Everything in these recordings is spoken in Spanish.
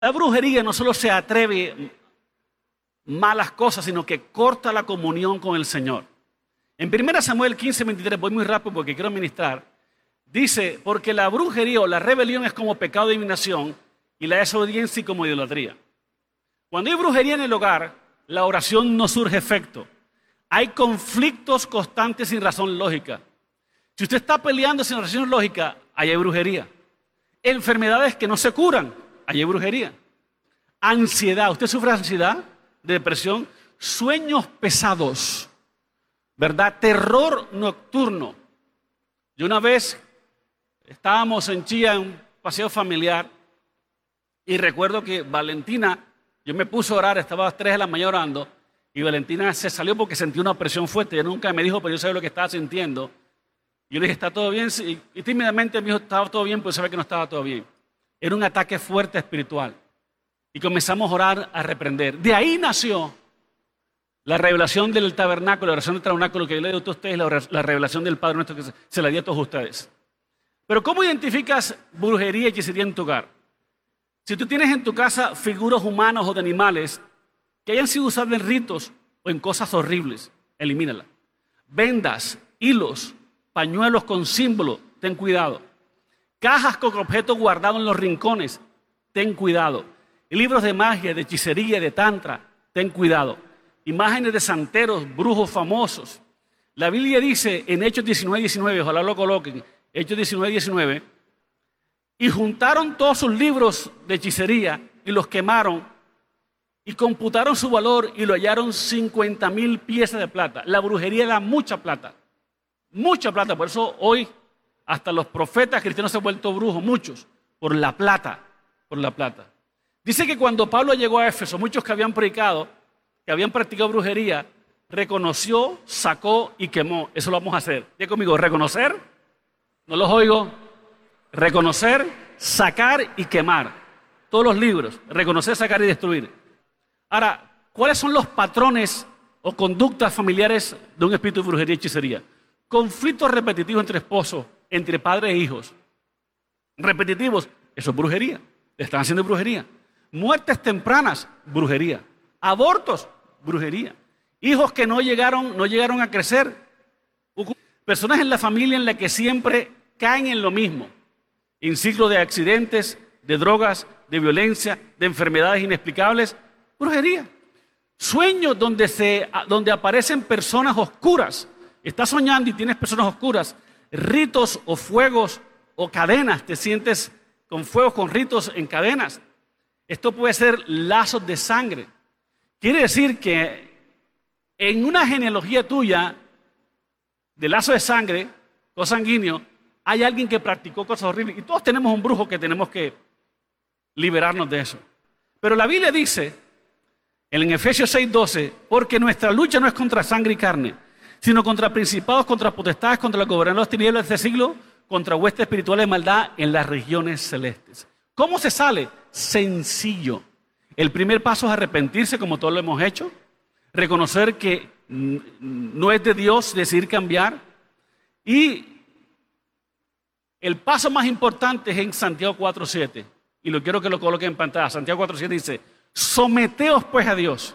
La brujería no solo se atreve malas cosas, sino que corta la comunión con el Señor. En 1 Samuel 15:23, voy muy rápido porque quiero ministrar, dice, porque la brujería o la rebelión es como pecado de adivinación y la desobediencia como idolatría. Cuando hay brujería en el hogar, la oración no surge efecto. Hay conflictos constantes sin razón lógica. Si usted está peleando sin razón lógica, ahí hay brujería. Enfermedades que no se curan, ahí hay brujería. Ansiedad, ¿usted sufre ansiedad, depresión? Sueños pesados, ¿verdad? Terror nocturno. Yo una vez estábamos en Chía en un paseo familiar y recuerdo que Valentina, yo me puse a orar, estaba a las 3 de la mañana orando y Valentina se salió porque sentía una presión fuerte. Ella nunca me dijo, pero yo sabía lo que estaba sintiendo. Yo le dije, ¿está todo bien? Y tímidamente me dijo, estaba todo bien, pero sabía que no estaba todo bien. Era un ataque fuerte espiritual. Y comenzamos a orar, a reprender. De ahí nació la revelación del tabernáculo, la oración del tabernáculo que yo le doy a ustedes, la revelación del Padre Nuestro que se la di a todos ustedes. Pero ¿cómo identificas brujería y hechicería en tu hogar? Si tú tienes en tu casa figuras humanas o de animales que hayan sido usadas en ritos o en cosas horribles, elimínala. Vendas, hilos, pañuelos con símbolos, ten cuidado. Cajas con objetos guardados en los rincones, ten cuidado. Libros de magia, de hechicería, de tantra, ten cuidado. Imágenes de santeros, brujos famosos. La Biblia dice en Hechos 19:19, ojalá lo coloquen, Hechos 19:19, y juntaron todos sus libros de hechicería y los quemaron y computaron su valor y lo hallaron 50,000 piezas de plata. La brujería da mucha plata, por eso hoy hasta los profetas cristianos se han vuelto brujos, muchos, por la plata. Dice que cuando Pablo llegó a Éfeso, muchos que habían predicado, que habían practicado brujería, reconoció, sacó y quemó. Eso lo vamos a hacer. ¿Qué conmigo? Reconocer, no los oigo. Reconocer, sacar y quemar. Todos los libros. Reconocer, sacar y destruir. Ahora, ¿cuáles son los patrones o conductas familiares de un espíritu de brujería y hechicería? Conflictos repetitivos entre esposos, entre padres e hijos. Repetitivos, eso es brujería. Están haciendo brujería. Muertes tempranas, brujería. Abortos, brujería. Hijos que no llegaron a crecer. Personas en la familia en la que siempre caen en lo mismo. En ciclo de accidentes, de drogas, de violencia, de enfermedades inexplicables, brujería. Sueños donde aparecen personas oscuras. Estás soñando y tienes personas oscuras. Ritos o fuegos o cadenas. Te sientes con fuegos, con ritos en cadenas. Esto puede ser lazos de sangre. Quiere decir que en una genealogía tuya de lazo de sangre, consanguíneo, hay alguien que practicó cosas horribles. Y todos tenemos un brujo que tenemos que liberarnos de eso. Pero la Biblia dice, en Efesios 6:12, porque nuestra lucha no es contra sangre y carne, sino contra principados, contra potestades, contra los gobernadores de tinieblas de este siglo, contra huestes espirituales de maldad en las regiones celestes. ¿Cómo se sale? Sencillo. El primer paso es arrepentirse, como todos lo hemos hecho, reconocer que no es de Dios decidir cambiar, y el paso más importante es en Santiago 4:7, y lo quiero que lo coloquen en pantalla. Santiago 4:7 dice, someteos pues a Dios,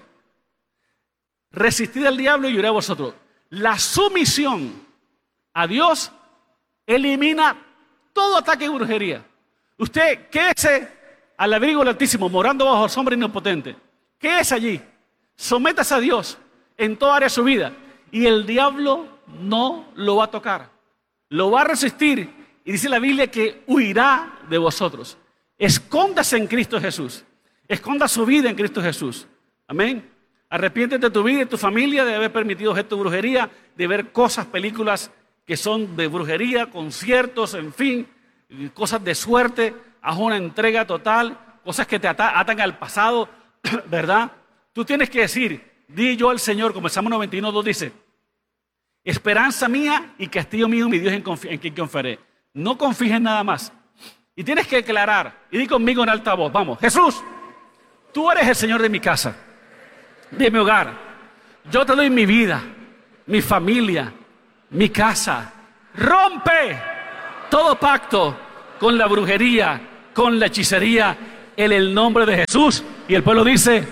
resistid al diablo y huirá a vosotros. La sumisión a Dios elimina todo ataque de brujería. Usted quédese al abrigo del Altísimo, morando bajo sombra omnipotente. Quédese allí, sométase a Dios en toda área de su vida y el diablo no lo va a tocar, lo va a resistir, y dice la Biblia que huirá de vosotros. Escóndase en Cristo Jesús, esconda su vida en Cristo Jesús. Amén. Arrepiéntete de tu vida y tu familia de haber permitido objeto de brujería, de ver cosas, películas que son de brujería, conciertos, en fin, cosas de suerte. Haz una entrega total, cosas que te atan al pasado, ¿verdad? Tú tienes que decir, di yo al Señor, como el Salmo 91:2 dice, esperanza mía y castillo mío, mi Dios en quien confiaré. No confíes en nada más. Y tienes que declarar, y di conmigo en alta voz, vamos, Jesús, tú eres el Señor de mi casa, de mi hogar. Yo te doy mi vida, mi familia, mi casa. Rompe todo pacto con la brujería, con la hechicería, en el nombre de Jesús. Y el pueblo dice,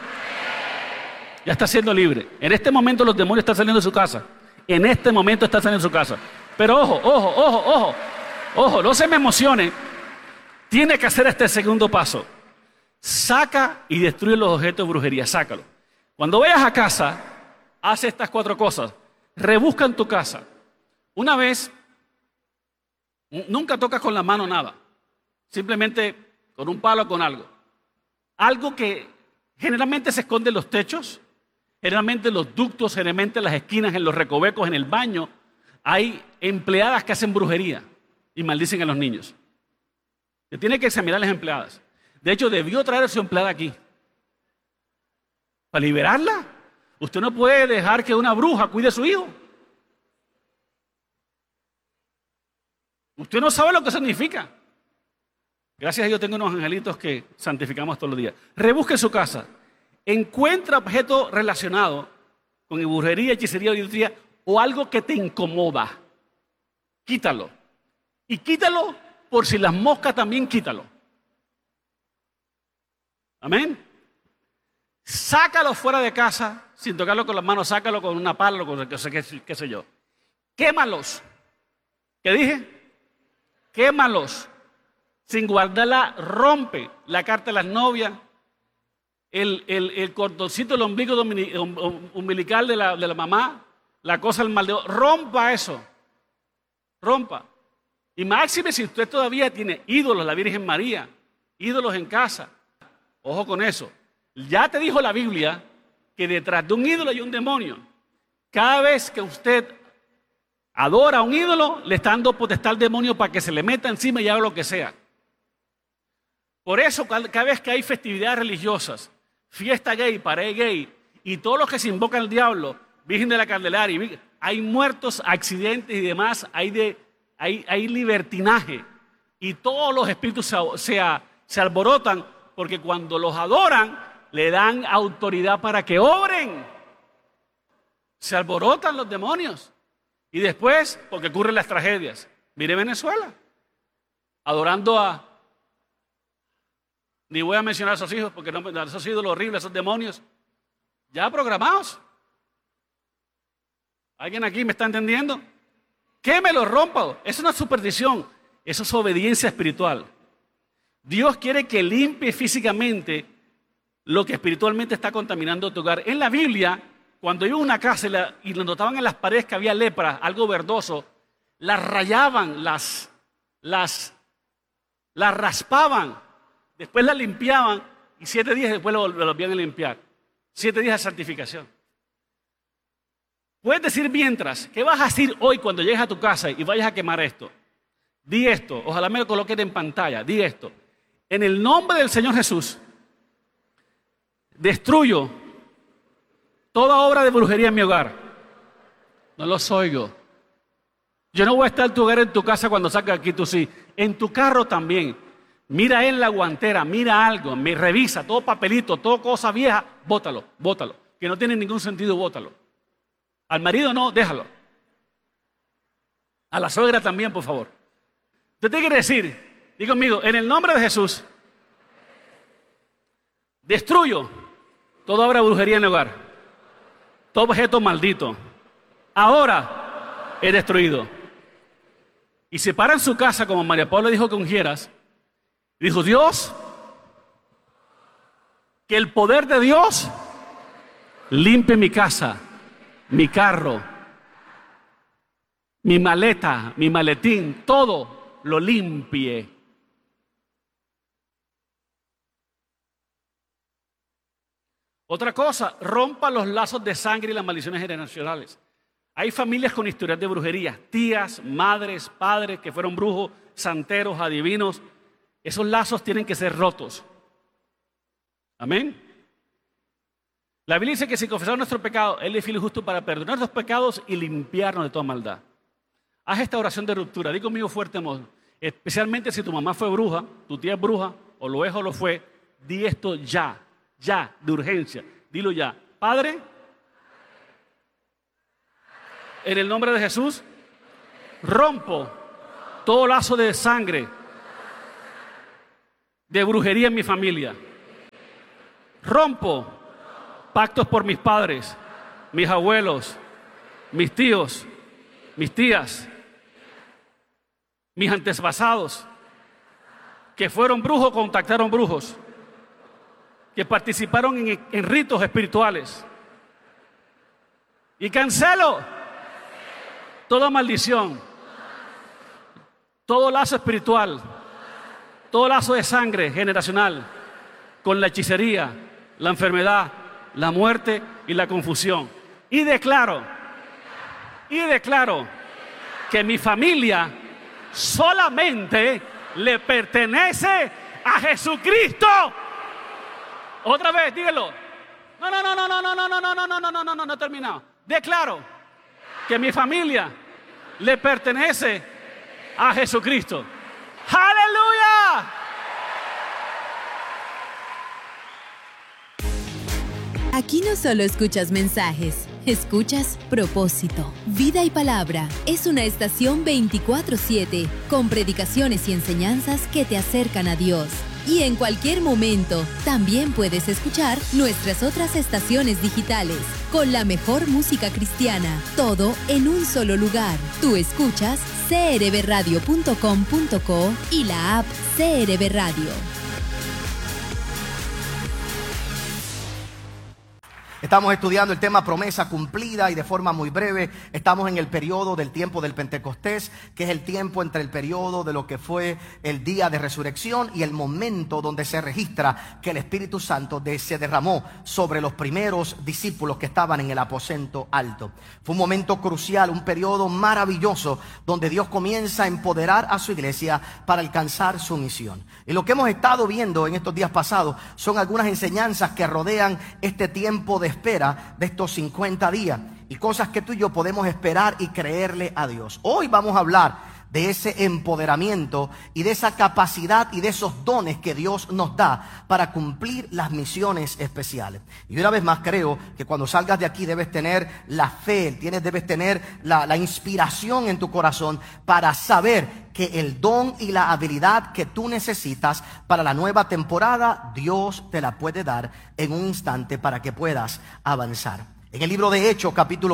ya está siendo libre. En este momento los demonios están saliendo de su casa. En este momento están saliendo de su casa. Pero ojo, no se me emocione. Tiene que hacer este segundo paso. Saca y destruye los objetos de brujería, sácalo. Cuando vayas a casa, haz estas 4 cosas. Rebusca en tu casa. Una vez, nunca tocas con la mano nada. Simplemente con un palo o con algo. Algo que generalmente se esconde en los techos, generalmente en los ductos, generalmente en las esquinas, en los recovecos, en el baño. Hay empleadas que hacen brujería y maldicen a los niños. Se tiene que examinar a las empleadas. De hecho, debió traer a su empleada aquí. ¿Para liberarla? Usted no puede dejar que una bruja cuide a su hijo. Usted no sabe lo que significa. Gracias a Dios tengo unos angelitos que santificamos todos los días. Rebusque su casa. Encuentra objetos relacionados con brujería, hechicería, idolatría o algo que te incomoda. Quítalo. Y quítalo por si las moscas también, quítalo. Amén. Sácalo fuera de casa, sin tocarlo con las manos, sácalo con una pala, con qué sé yo. Quémalos. ¿Qué dije? Quémalos. Sin guardarla, rompe la carta de las novias, el cordoncito del ombligo umbilical de la mamá, la cosa del mal de ojo. Rompa eso. Rompa. Y máxime si usted todavía tiene ídolos, la Virgen María, ídolos en casa. Ojo con eso. Ya te dijo la Biblia que detrás de un ídolo hay un demonio. Cada vez que usted adora a un ídolo, le está dando potestad al demonio para que se le meta encima y haga lo que sea. Por eso, cada vez que hay festividades religiosas, fiesta gay, pared gay, y todos los que se invocan al diablo, Virgen de la Candelaria, hay muertos, accidentes y demás, hay libertinaje. Y todos los espíritus se alborotan, porque cuando los adoran, le dan autoridad para que obren. Se alborotan los demonios. Y después, porque ocurren las tragedias. Mire Venezuela, adorando ni voy a mencionar a esos hijos, porque no, esos ídolos horribles, esos demonios, ya programados. ¿Alguien aquí me está entendiendo? ¿Qué me lo rompa? Eso no es superstición, eso es obediencia espiritual. Dios quiere que limpie físicamente lo que espiritualmente está contaminando tu hogar. En la Biblia, cuando iba a una casa y le notaban en las paredes que había lepra, algo verdoso, las rayaban, las raspaban, después las limpiaban y 7 días después lo volvían a limpiar. 7 días de santificación. Puedes decir mientras, ¿qué vas a decir hoy cuando llegues a tu casa y vayas a quemar esto? Di esto, ojalá me lo coloquen en pantalla, di esto. En el nombre del Señor Jesús, destruyo toda obra de brujería en mi hogar. No los oigo. Yo no voy a estar en tu hogar, en tu casa cuando saques aquí tú sí. En tu carro también. Mira en la guantera, mira algo, me revisa, todo papelito, todo cosa vieja, bótalo. Que no tiene ningún sentido, bótalo. Al marido no, déjalo. A la suegra también, por favor. ¿Usted qué quiere decir? Diga conmigo, en el nombre de Jesús, destruyo toda obra de brujería en el hogar. Todo objeto maldito. Ahora he destruido. Y se para en su casa, como María Paula dijo que ungieras. Dijo, Dios, que el poder de Dios limpie mi casa, mi carro, mi maleta, mi maletín, todo lo limpie. Otra cosa, rompa los lazos de sangre y las maldiciones generacionales. Hay familias con historias de brujería, tías, madres, padres que fueron brujos, santeros, adivinos. Esos lazos tienen que ser rotos. Amén. La Biblia dice que si confesamos nuestro pecado, Él es fiel y justo para perdonar nuestros pecados y limpiarnos de toda maldad. Haz esta oración de ruptura. Di conmigo fuerte, amor. Especialmente si tu mamá fue bruja, tu tía es bruja, o lo es o lo fue, di esto ya, de urgencia. Dilo ya. Padre, en el nombre de Jesús, rompo todo lazo de sangre de brujería en mi familia. Rompo pactos por mis padres, mis abuelos, mis tíos, mis tías, mis antepasados, que fueron brujos, contactaron brujos, que participaron en ritos espirituales. Y cancelo toda maldición, todo lazo espiritual, todo lazo de sangre generacional con la hechicería, la enfermedad, la muerte y la confusión. Y declaro que mi familia solamente le pertenece a Jesucristo. Otra vez, dígalo. No he terminado. Declaro que mi familia le pertenece a Jesucristo. ¡Aleluya! Aquí no solo escuchas mensajes, escuchas propósito. Vida y Palabra es una estación 24/7 con predicaciones y enseñanzas que te acercan a Dios. Y en cualquier momento también puedes escuchar nuestras otras estaciones digitales con la mejor música cristiana, todo en un solo lugar. Tú escuchas crbradio.com.co y la app CRB Radio. Estamos estudiando el tema promesa cumplida y de forma muy breve estamos en el periodo del tiempo del Pentecostés, que es el tiempo entre el periodo de lo que fue el día de resurrección y el momento donde se registra que el Espíritu Santo se derramó sobre los primeros discípulos que estaban en el aposento alto. Fue un momento crucial, un periodo maravilloso donde Dios comienza a empoderar a su iglesia para alcanzar su misión. Y lo que hemos estado viendo en estos días pasados son algunas enseñanzas que rodean este tiempo de espera de estos 50 días y cosas que tú y yo podemos esperar y creerle a Dios. Hoy vamos a hablar de ese empoderamiento y de esa capacidad y de esos dones que Dios nos da para cumplir las misiones especiales. Y una vez más creo que cuando salgas de aquí debes tener la fe, debes tener la inspiración en tu corazón para saber que el don y la habilidad que tú necesitas para la nueva temporada, Dios te la puede dar en un instante para que puedas avanzar. En el libro de Hechos, capítulo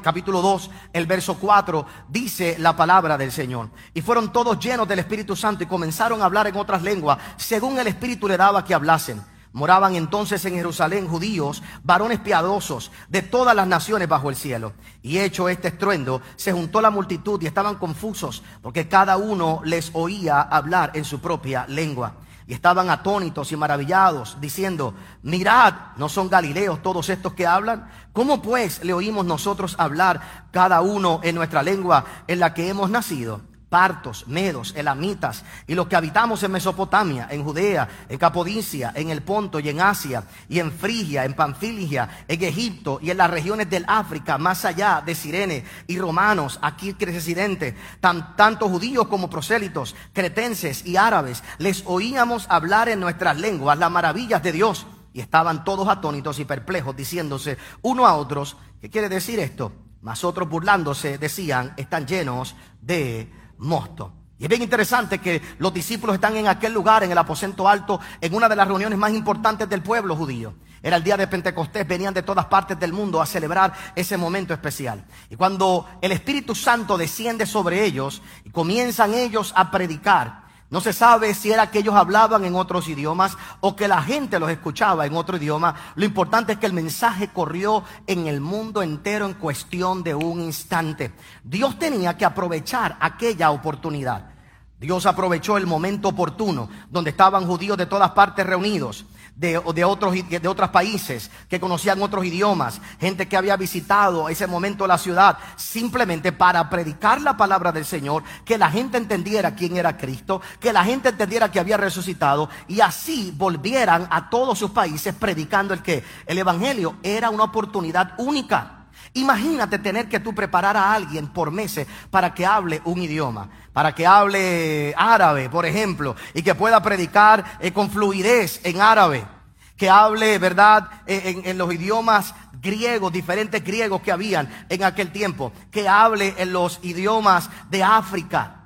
2, el verso 4, dice la palabra del Señor. Y fueron todos llenos del Espíritu Santo y comenzaron a hablar en otras lenguas, según el Espíritu le daba que hablasen. Moraban entonces en Jerusalén judíos, varones piadosos de todas las naciones bajo el cielo. Y hecho este estruendo, se juntó la multitud y estaban confusos, porque cada uno les oía hablar en su propia lengua. Y estaban atónitos y maravillados, diciendo: mirad, ¿no son galileos todos estos que hablan? ¿Cómo pues le oímos nosotros hablar cada uno en nuestra lengua en la que hemos nacido? Partos, medos, elamitas y los que habitamos en Mesopotamia, en Judea, en Capodicia, en el Ponto y en Asia, y en Frigia, en Panfilia, en Egipto y en las regiones del África, más allá de Cirene, y romanos, aquí residentes, tanto judíos como prosélitos, cretenses y árabes, les oíamos hablar en nuestras lenguas las maravillas de Dios. Y estaban todos atónitos y perplejos, diciéndose uno a otros: ¿qué quiere decir esto? Mas otros, burlándose, decían: están llenos de mosto. Y es bien interesante que los discípulos están en aquel lugar, en el aposento alto, en una de las reuniones más importantes del pueblo judío. Era el día de Pentecostés, venían de todas partes del mundo a celebrar ese momento especial. Y cuando el Espíritu Santo desciende sobre ellos y comienzan ellos a predicar, no se sabe si era que ellos hablaban en otros idiomas o que la gente los escuchaba en otro idioma. Lo importante es que el mensaje corrió en el mundo entero en cuestión de un instante. Dios tenía que aprovechar aquella oportunidad. Dios aprovechó el momento oportuno donde estaban judíos de todas partes reunidos, de otros países que conocían otros idiomas, gente que había visitado ese momento la ciudad simplemente para predicar la palabra del Señor, que la gente entendiera quién era Cristo, que la gente entendiera que había resucitado y así volvieran a todos sus países predicando el evangelio. Era una oportunidad única. Imagínate tener que tú preparar a alguien por meses para que hable un idioma, para que hable árabe, por ejemplo, y que pueda predicar con fluidez en árabe, que hable, ¿verdad?, en los idiomas griegos, diferentes griegos que habían en aquel tiempo, que hable en los idiomas de África.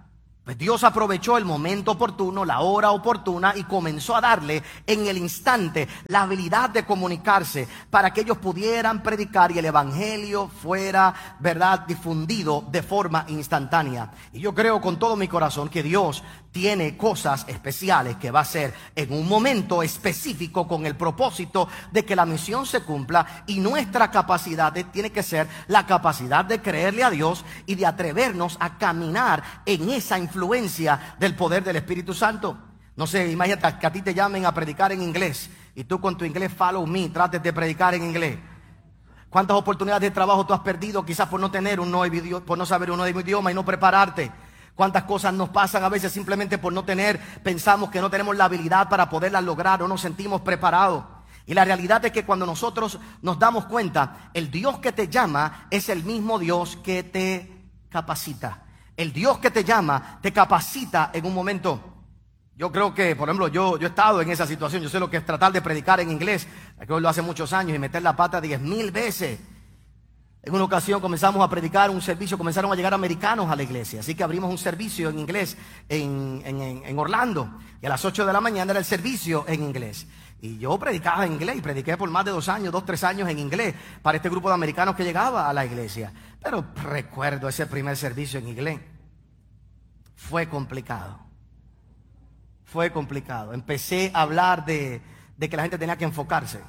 Pues Dios aprovechó el momento oportuno, la hora oportuna, y comenzó a darle en el instante la habilidad de comunicarse para que ellos pudieran predicar y el evangelio fuera, ¿verdad?, difundido de forma instantánea. Y yo creo con todo mi corazón que Dios tiene cosas especiales que va a hacer en un momento específico con el propósito de que la misión se cumpla, y nuestra capacidad tiene que ser la capacidad de creerle a Dios y de atrevernos a caminar en esa influencia del poder del Espíritu Santo. No sé, imagínate que a ti te llamen a predicar en inglés y tú con tu inglés follow me trates de predicar en inglés. ¿Cuántas oportunidades de trabajo tú has perdido quizás por no tener un nuevo idioma, por no saber un nuevo idioma y no prepararte? ¿Cuántas cosas nos pasan a veces simplemente por no tener, pensamos que no tenemos la habilidad para poderlas lograr, o nos sentimos preparados? Y la realidad es que cuando nosotros nos damos cuenta, el Dios que te llama es el mismo Dios que te capacita. El Dios que te llama te capacita en un momento. Yo creo que, por ejemplo, yo he estado en esa situación. Yo sé lo que es tratar de predicar en inglés. Creo que lo hace muchos años, y meter la pata 10,000 veces. En una ocasión comenzamos a predicar un servicio, comenzaron a llegar americanos a la iglesia. Así que abrimos un servicio en inglés en Orlando. Y a las 8 de la mañana era el servicio en inglés. Y yo predicaba en inglés, y prediqué por más de 2 años, 3 años en inglés para este grupo de americanos que llegaba a la iglesia. Pero recuerdo ese primer servicio en inglés. Fue complicado. Fue complicado. Empecé a hablar de que la gente tenía que enfocarse.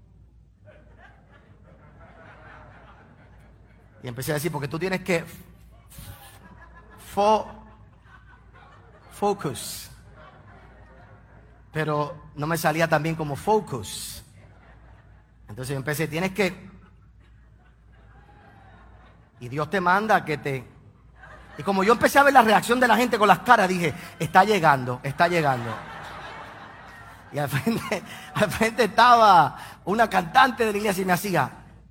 Y empecé a decir, porque tú tienes que focus. Pero no me salía tan bien como focus. Entonces yo empecé, tienes que... Y Dios te manda que te... Y como yo empecé a ver la reacción de la gente con las caras, dije, está llegando, está llegando. Y al frente estaba una cantante de la iglesia y me hacía...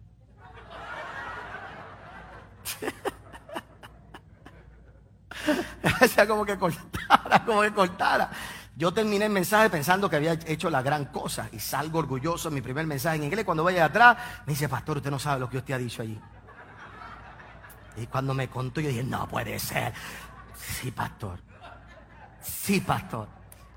Hacía como que cortara. Yo terminé el mensaje pensando que había hecho la gran cosa, y salgo orgulloso en mi primer mensaje en inglés. Cuando vaya atrás, me dice, pastor, usted no sabe lo que usted ha dicho allí. Y cuando me contó, yo dije, no puede ser. Sí, pastor. Sí, pastor.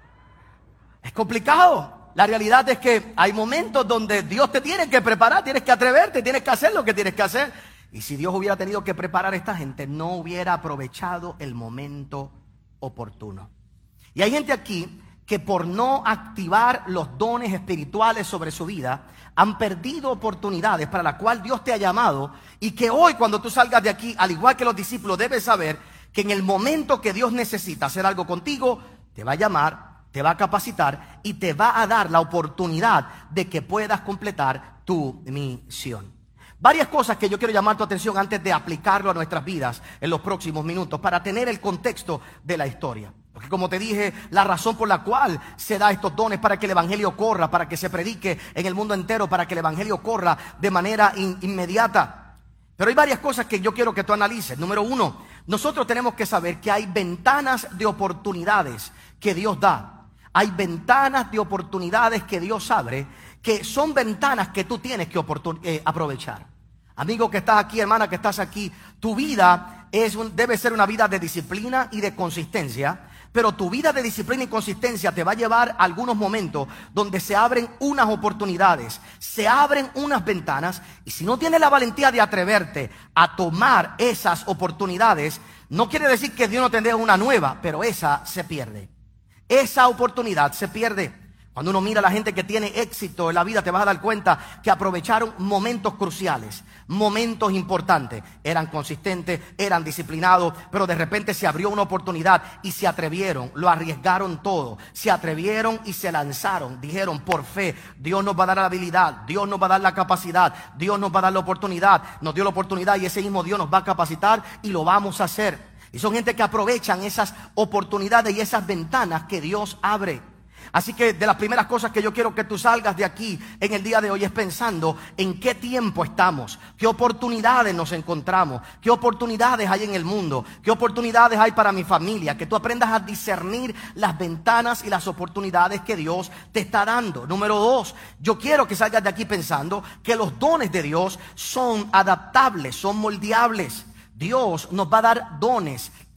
Es complicado. La realidad es que hay momentos donde Dios te tiene que preparar, tienes que atreverte, tienes que hacer lo que tienes que hacer. Y si Dios hubiera tenido que preparar a esta gente, no hubiera aprovechado el momento oportuno. Y hay gente aquí que por no activar los dones espirituales sobre su vida, han perdido oportunidades para las cuales Dios te ha llamado, y que hoy, cuando tú salgas de aquí, al igual que los discípulos, debes saber que en el momento que Dios necesita hacer algo contigo, te va a llamar, te va a capacitar y te va a dar la oportunidad de que puedas completar tu misión. Varias cosas que yo quiero llamar tu atención antes de aplicarlo a nuestras vidas en los próximos minutos, para tener el contexto de la historia. Porque como te dije, la razón por la cual se da estos dones para que el evangelio corra, para que se predique en el mundo entero, para que el evangelio corra de manera inmediata. Pero hay varias cosas que yo quiero que tú analices. Número 1, nosotros tenemos que saber que hay ventanas de oportunidades que Dios da. Hay ventanas de oportunidades que Dios abre, que son ventanas que tú tienes que aprovechar. Amigo que estás aquí, hermana que estás aquí, tu vida debe ser una vida de disciplina y de consistencia. Pero tu vida de disciplina y consistencia te va a llevar a algunos momentos donde se abren unas oportunidades, se abren unas ventanas, y si no tienes la valentía de atreverte a tomar esas oportunidades, no quiere decir que Dios no te dé una nueva, pero esa se pierde. Esa oportunidad se pierde. Cuando uno mira a la gente que tiene éxito en la vida, te vas a dar cuenta que aprovecharon momentos cruciales, momentos importantes. Eran consistentes, eran disciplinados, pero de repente se abrió una oportunidad y se atrevieron, lo arriesgaron todo. Se atrevieron y se lanzaron. Dijeron, por fe, Dios nos va a dar la habilidad, Dios nos va a dar la capacidad, Dios nos va a dar la oportunidad. Nos dio la oportunidad y ese mismo Dios nos va a capacitar y lo vamos a hacer. Y son gente que aprovechan esas oportunidades y esas ventanas que Dios abre. Así que de las primeras cosas que yo quiero que tú salgas de aquí en el día de hoy es pensando en qué tiempo estamos, qué oportunidades nos encontramos, qué oportunidades hay en el mundo, qué oportunidades hay para mi familia, que tú aprendas a discernir las ventanas y las oportunidades que Dios te está dando. Número 2, yo quiero que salgas de aquí pensando que los dones de Dios son adaptables, son moldeables. Dios nos va a dar dones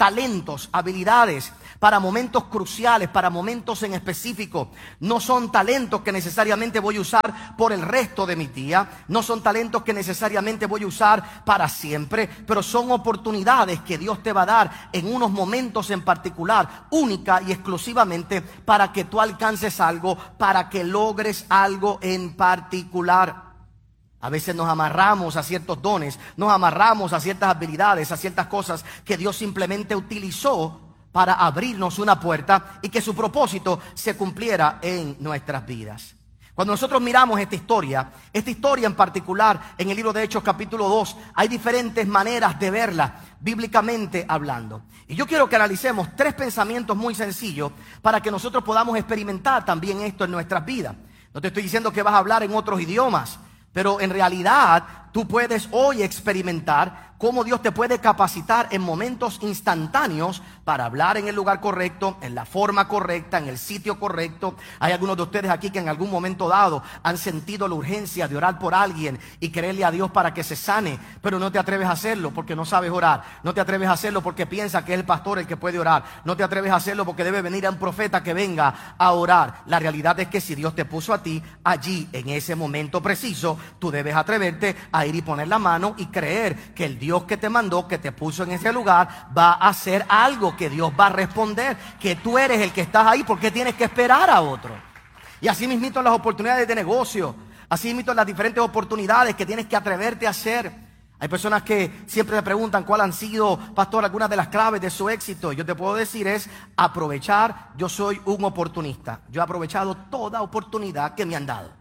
talentos, habilidades para momentos cruciales, para momentos en específico. No son talentos que necesariamente voy a usar por el resto de mi día, no son talentos que necesariamente voy a usar para siempre, pero son oportunidades que Dios te va a dar en unos momentos en particular, única y exclusivamente para que tú alcances algo, para que logres algo en particular. A veces nos amarramos a ciertos dones, nos amarramos a ciertas habilidades, a ciertas cosas que Dios simplemente utilizó para abrirnos una puerta y que su propósito se cumpliera en nuestras vidas. Cuando nosotros miramos esta historia en particular en el libro de Hechos capítulo 2, hay diferentes maneras de verla bíblicamente hablando. Y yo quiero que analicemos 3 pensamientos muy sencillos para que nosotros podamos experimentar también esto en nuestras vidas. No te estoy diciendo que vas a hablar en otros idiomas, pero en realidad tú puedes hoy experimentar cómo Dios te puede capacitar en momentos instantáneos para hablar en el lugar correcto, en la forma correcta, en el sitio correcto. Hay algunos de ustedes aquí que en algún momento dado han sentido la urgencia de orar por alguien y creerle a Dios para que se sane, pero no te atreves a hacerlo porque no sabes orar. No te atreves a hacerlo porque piensas que es el pastor el que puede orar. No te atreves a hacerlo porque debe venir a un profeta que venga a orar. La realidad es que si Dios te puso a ti allí en ese momento preciso, tú debes atreverte a ir y poner la mano y creer que el Dios que te mandó, que te puso en ese lugar, va a hacer algo, que Dios va a responder, que tú eres el que estás ahí. ¿Por qué tienes que esperar a otro? Y así mismito las oportunidades de negocio, así mismito las diferentes oportunidades que tienes que atreverte a hacer. Hay personas que siempre me preguntan cuál han sido, pastor, algunas de las claves de su éxito. Yo te puedo decir es aprovechar. Yo soy un oportunista. Yo he aprovechado toda oportunidad que me han dado.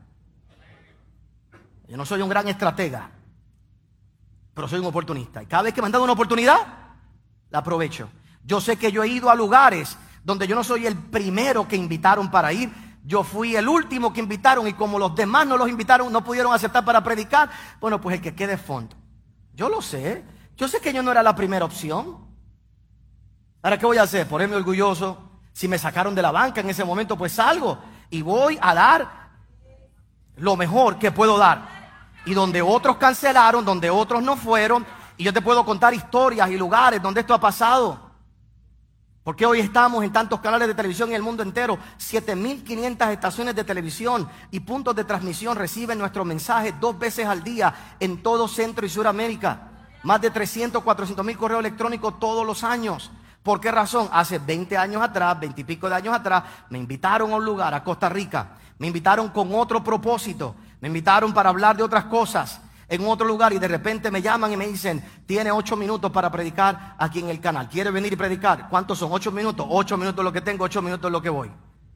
Yo no soy un gran estratega, pero soy un oportunista. Y cada vez que me han dado una oportunidad, la aprovecho. Yo sé que yo he ido a lugares donde yo no soy el primero que invitaron para ir. Yo fui el último que invitaron, y como los demás no los invitaron, no pudieron aceptar para predicar, bueno, pues el que quede fondo. Yo lo sé. Yo sé que yo no era la primera opción. Ahora, ¿qué voy a hacer? Ponerme orgulloso. Si me sacaron de la banca en ese momento, pues salgo y voy a dar lo mejor que puedo dar. Y donde otros cancelaron, donde otros no fueron, y yo te puedo contar historias y lugares donde esto ha pasado. Porque hoy estamos en tantos canales de televisión en el mundo entero. 7.500 estaciones de televisión y puntos de transmisión reciben nuestro mensaje 2 veces al día en todo Centro y Suramérica. Más de 300, 400.000 correos electrónicos todos los años. ¿Por qué razón? Hace 20 años atrás, 20 y pico de años atrás, me invitaron a un lugar, a Costa Rica. Me invitaron con otro propósito. Me invitaron para hablar de otras cosas en otro lugar, y de repente me llaman y me dicen: tiene 8 minutos para predicar aquí en el canal. ¿Quiere venir y predicar? ¿Cuántos son? 8 minutos. 8 minutos lo que tengo, 8 minutos lo que voy.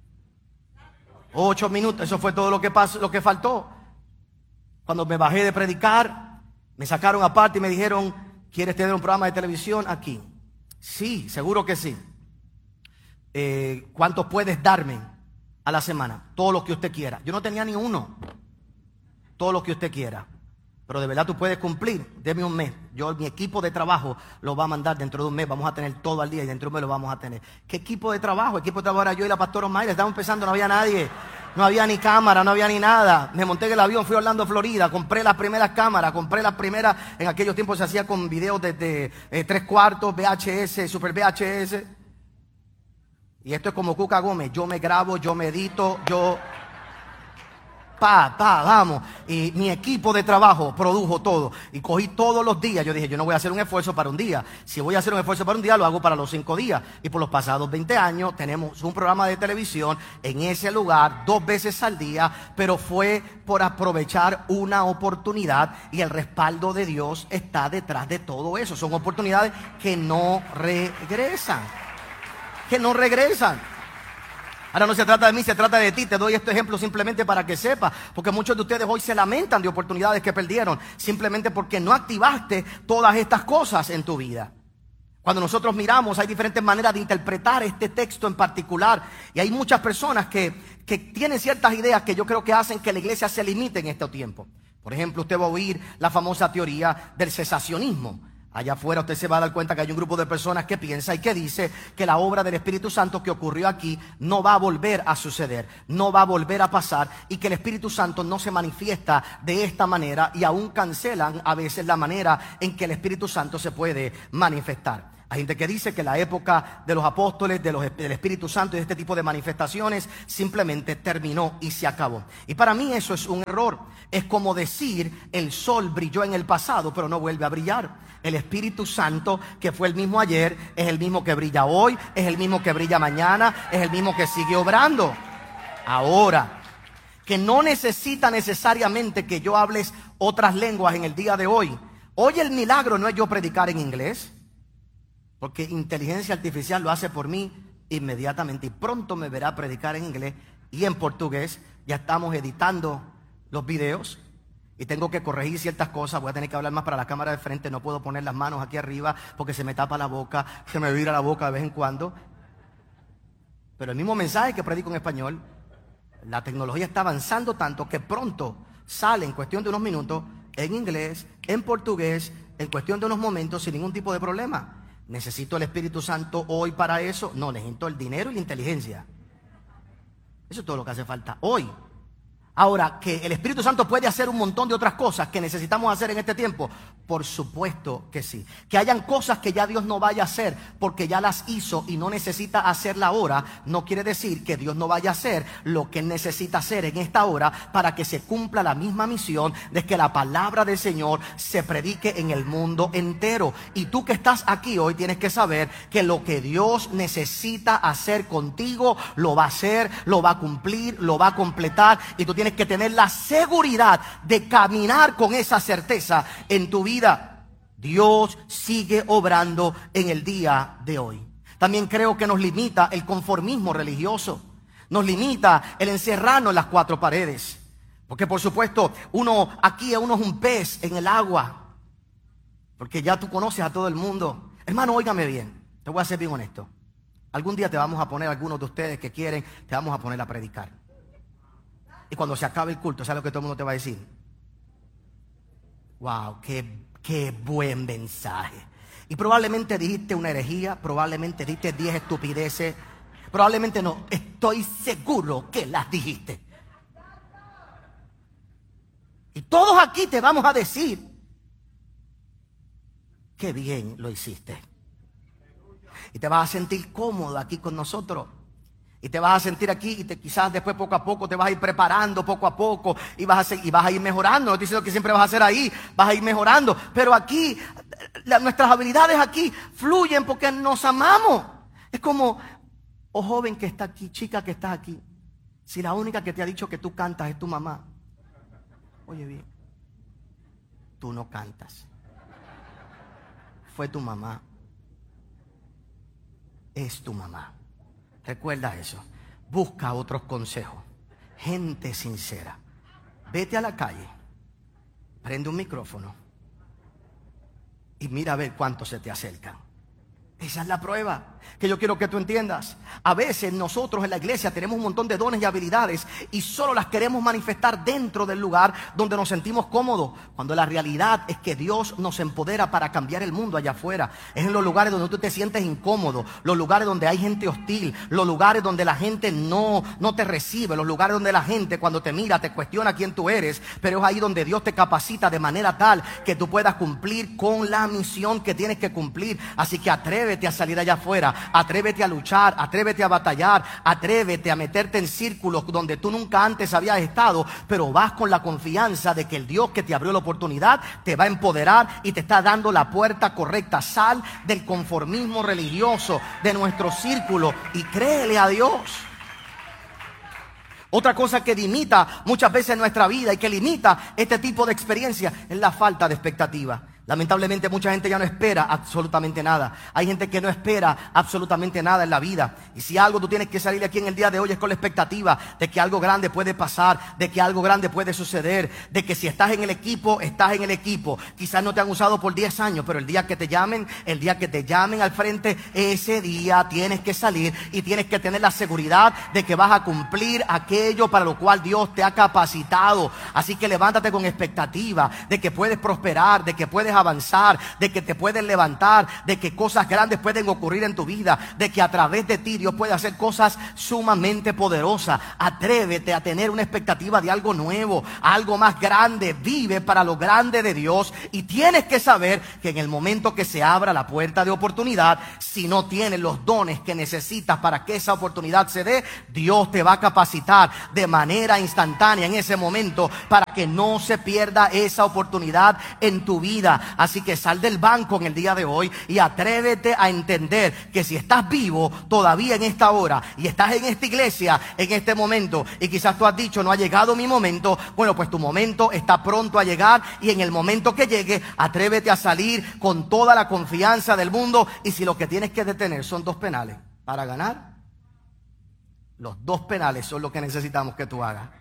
8 minutos, eso fue todo lo que pasó, lo que faltó. Cuando me bajé de predicar, me sacaron aparte y me dijeron: ¿quieres tener un programa de televisión aquí? Sí, seguro que sí. ¿Cuántos puedes darme a la semana? Todos los que usted quiera. Yo no tenía ni uno. Todos los que usted quiera. Pero de verdad tú puedes cumplir. Deme un mes. Mi equipo de trabajo lo va a mandar dentro de un mes. Vamos a tener todo al día y dentro de un mes lo vamos a tener. ¿Qué equipo de trabajo? Equipo de trabajo era yo y la pastora Mayra. Estábamos empezando, no había nadie. No había ni cámara, no había ni nada. Me monté en el avión, fui a Orlando, Florida. Compré las primeras cámaras, compré las primeras. En aquellos tiempos se hacía con videos desde 3/4, VHS, Super VHS. Y esto es como Cuca Gómez. Yo me grabo, yo me edito, vamos. Y mi equipo de trabajo produjo todo. Y cogí todos los días. Yo dije: yo no voy a hacer un esfuerzo para un día. Si voy a hacer un esfuerzo para un día, lo hago para los 5 días. Y por los pasados 20 años tenemos un programa de televisión en ese lugar 2 veces al día. Pero fue por aprovechar una oportunidad, y el respaldo de Dios está detrás de todo eso. Son oportunidades que no regresan. Ahora no se trata de mí, se trata de ti. Te doy este ejemplo simplemente para que sepas, porque muchos de ustedes hoy se lamentan de oportunidades que perdieron simplemente porque no activaste todas estas cosas en tu vida. Cuando nosotros miramos, hay diferentes maneras de interpretar este texto en particular, y hay muchas personas que tienen ciertas ideas que yo creo que hacen que la iglesia se limite en este tiempo. Por ejemplo, usted va a oír la famosa teoría del cesacionismo. Allá afuera usted se va a dar cuenta que hay un grupo de personas que piensa y que dice que la obra del Espíritu Santo que ocurrió aquí no va a volver a suceder, no va a volver a pasar, y que el Espíritu Santo no se manifiesta de esta manera, y aún cancelan a veces la manera en que el Espíritu Santo se puede manifestar. Hay gente que dice que la época de los apóstoles, del Espíritu Santo y de este tipo de manifestaciones simplemente terminó y se acabó. Y para mí eso es un error. Es como decir, el sol brilló en el pasado, pero no vuelve a brillar. El Espíritu Santo, que fue el mismo ayer, es el mismo que brilla hoy, es el mismo que brilla mañana, es el mismo que sigue obrando. Ahora, que no necesita necesariamente que yo hables otras lenguas en el día de hoy. Hoy el milagro no es yo predicar en inglés, porque inteligencia artificial lo hace por mí inmediatamente y pronto me verá predicar en inglés y en portugués. Ya estamos editando los videos y tengo que corregir ciertas cosas. Voy a tener que hablar más para la cámara de frente. No puedo poner las manos aquí arriba porque se me tapa la boca, se me vira la boca de vez en cuando. Pero el mismo mensaje que predico en español, la tecnología está avanzando tanto que pronto sale en cuestión de unos minutos en inglés, en portugués, en cuestión de unos momentos sin ningún tipo de problema. ¿Necesito el Espíritu Santo hoy para eso? No, necesito el dinero y la inteligencia. Eso es todo lo que hace falta hoy. Ahora, que el Espíritu Santo puede hacer un montón de otras cosas que necesitamos hacer en este tiempo, por supuesto que sí. Que hayan cosas que ya Dios no vaya a hacer porque ya las hizo y no necesita hacerla ahora, no quiere decir que Dios no vaya a hacer lo que Él necesita hacer en esta hora para que se cumpla la misma misión de que la palabra del Señor se predique en el mundo entero. Y tú que estás aquí hoy tienes que saber que lo que Dios necesita hacer contigo lo va a hacer, lo va a cumplir, lo va a completar, y tú tienes que tener la seguridad de caminar con esa certeza en tu vida. Dios sigue obrando en el día de hoy. También creo que nos limita el conformismo religioso. Nos limita el encerrarnos en las cuatro paredes. Porque por supuesto, uno es un pez en el agua. Porque ya tú conoces a todo el mundo. Hermano, óigame bien. Te voy a ser bien honesto. Algún día te vamos a poner, algunos de ustedes que quieren, te vamos a poner a predicar. Y cuando se acabe el culto, ¿sabes lo que todo el mundo te va a decir? Wow, qué buen mensaje. Y probablemente dijiste una herejía, probablemente dijiste 10 estupideces, probablemente no, estoy seguro que las dijiste. Y todos aquí te vamos a decir, qué bien lo hiciste. Y te vas a sentir cómodo aquí con nosotros. Y te vas a sentir aquí y quizás después poco a poco te vas a ir preparando poco a poco y vas a ir mejorando. No estoy diciendo que siempre vas a hacer ahí, vas a ir mejorando. Pero aquí, nuestras habilidades aquí fluyen porque nos amamos. Es como, oh joven que está aquí, chica que está aquí. Si la única que te ha dicho que tú cantas es tu mamá. Oye bien, tú no cantas. Fue tu mamá. Es tu mamá. Recuerda eso. Busca otros consejos. Gente sincera. Vete a la calle. Prende un micrófono. Y mira a ver cuántos se te acercan. Esa es la prueba que yo quiero que tú entiendas. A veces nosotros en la iglesia tenemos un montón de dones y habilidades y solo las queremos manifestar dentro del lugar donde nos sentimos cómodos, cuando la realidad es que Dios nos empodera para cambiar el mundo allá afuera. Es en los lugares donde tú te sientes incómodo, los lugares donde hay gente hostil, los lugares donde la gente no te recibe, los lugares donde la gente cuando te mira te cuestiona quién tú eres, pero es ahí donde Dios te capacita de manera tal que tú puedas cumplir con la misión que tienes que cumplir. Así que atrévete a salir allá afuera, atrévete a luchar, atrévete a batallar, atrévete a meterte en círculos donde tú nunca antes habías estado, pero vas con la confianza de que el Dios que te abrió la oportunidad te va a empoderar y te está dando la puerta correcta. Sal del conformismo religioso de nuestro círculo y créele a Dios. Otra cosa que limita muchas veces nuestra vida y que limita este tipo de experiencia es la falta de expectativa. Lamentablemente mucha gente ya no espera absolutamente nada. Hay gente que no espera absolutamente nada en la vida. Y si algo tú tienes que salir de aquí en el día de hoy es con la expectativa de que algo grande puede pasar, de que algo grande puede suceder, de que si estás en el equipo, estás en el equipo. Quizás no te han usado por 10 años, pero el día que te llamen al frente, ese día tienes que salir y tienes que tener la seguridad de que vas a cumplir aquello para lo cual Dios te ha capacitado. Así que levántate con expectativa de que puedes prosperar, de que puedes puedes avanzar, de que te puedes levantar, de que cosas grandes pueden ocurrir en tu vida, de que a través de ti Dios puede hacer cosas sumamente poderosas. Atrévete a tener una expectativa de algo nuevo, algo más grande. Vive para lo grande de Dios, y tienes que saber que en el momento que se abra la puerta de oportunidad, si no tienes los dones que necesitas para que esa oportunidad se dé, Dios te va a capacitar de manera instantánea en ese momento para que no se pierda esa oportunidad en tu vida. Así que sal del banco en el día de hoy y atrévete a entender que si estás vivo todavía en esta hora y estás en esta iglesia en este momento, y quizás tú has dicho: no ha llegado mi momento. Bueno, pues tu momento está pronto a llegar, y en el momento que llegue, atrévete a salir con toda la confianza del mundo. Y si lo que tienes que detener son 2 penales para ganar, los 2 penales son lo que necesitamos que tú hagas.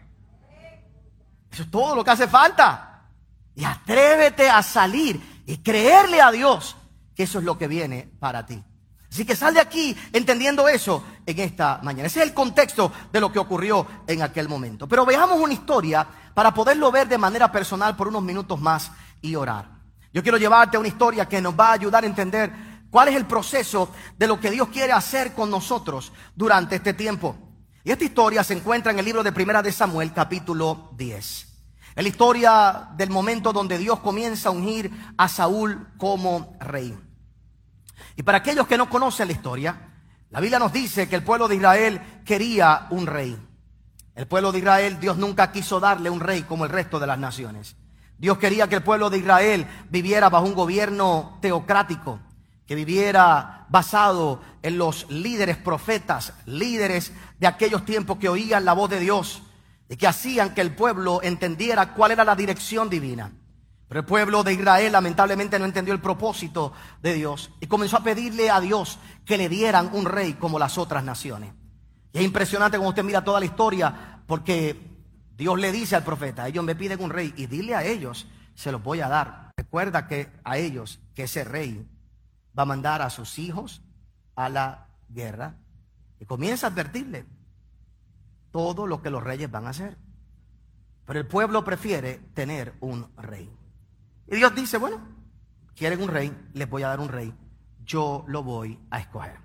Eso es todo lo que hace falta. Y atrévete a salir y creerle a Dios que eso es lo que viene para ti. Así que sal de aquí entendiendo eso en esta mañana. Ese es el contexto de lo que ocurrió en aquel momento. Pero veamos una historia para poderlo ver de manera personal por unos minutos más y orar. Yo quiero llevarte a una historia que nos va a ayudar a entender cuál es el proceso de lo que Dios quiere hacer con nosotros durante este tiempo. Y esta historia se encuentra en el libro de Primera de Samuel, capítulo 10. Es la historia del momento donde Dios comienza a ungir a Saúl como rey. Y para aquellos que no conocen la historia, la Biblia nos dice que el pueblo de Israel quería un rey. El pueblo de Israel, Dios nunca quiso darle un rey como el resto de las naciones. Dios quería que el pueblo de Israel viviera bajo un gobierno teocrático, que viviera basado en los líderes profetas, líderes de aquellos tiempos que oían la voz de Dios y que hacían que el pueblo entendiera cuál era la dirección divina. Pero el pueblo de Israel lamentablemente no entendió el propósito de Dios y comenzó a pedirle a Dios que le dieran un rey como las otras naciones. Y es impresionante cuando usted mira toda la historia, porque Dios le dice al profeta: ellos me piden un rey y dile a ellos, se los voy a dar. Recuerda que a ellos, que ese rey va a mandar a sus hijos a la guerra, y comienza a advertirle todo lo que los reyes van a hacer. Pero el pueblo prefiere tener un rey. Y Dios dice: bueno, quieren un rey, les voy a dar un rey, yo lo voy a escoger.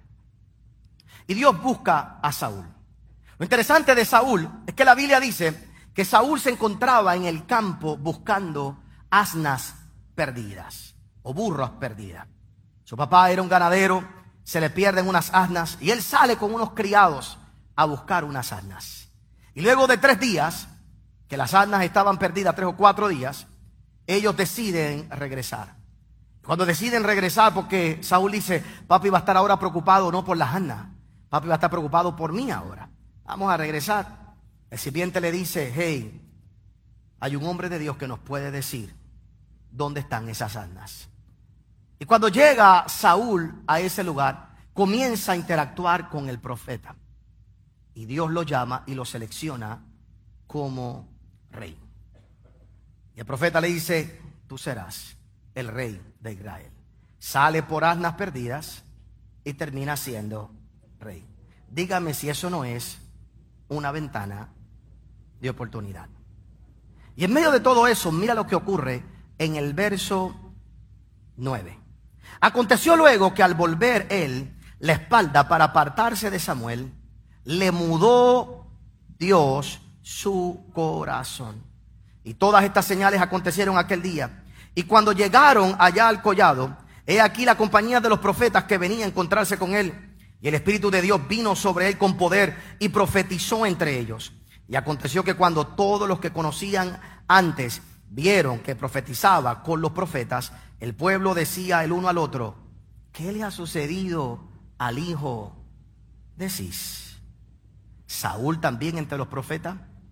Y Dios busca a Saúl. Lo interesante de Saúl es que la Biblia dice que Saúl se encontraba en el campo buscando asnas perdidas o burras perdidas. Su papá era un ganadero, se le pierden unas asnas y él sale con unos criados a buscar unas asnas. Y luego de 3 días, que las asnas estaban perdidas, 3 o 4 días, ellos deciden regresar. Cuando deciden regresar, porque Saúl dice: papi va a estar ahora preocupado no por las asnas, papi va a estar preocupado por mí ahora. Vamos a regresar. El sirviente le dice: hey, hay un hombre de Dios que nos puede decir dónde están esas asnas. Y cuando llega Saúl a ese lugar, comienza a interactuar con el profeta. Y Dios lo llama y lo selecciona como rey. Y el profeta le dice: tú serás el rey de Israel. Sale por asnas perdidas y termina siendo rey. Dígame si eso no es una ventana de oportunidad. Y en medio de todo eso, mira lo que ocurre en el verso 9. Aconteció luego que al volver él la espalda para apartarse de Samuel, le mudó Dios su corazón. Y todas estas señales acontecieron aquel día. Y cuando llegaron allá al collado, he aquí la compañía de los profetas que venía a encontrarse con él. Y el Espíritu de Dios vino sobre él con poder y profetizó entre ellos. Y aconteció que cuando todos los que conocían antes vieron que profetizaba con los profetas, el pueblo decía el uno al otro: ¿qué le ha sucedido al hijo de Cis? ¿Saúl también entre los profetas?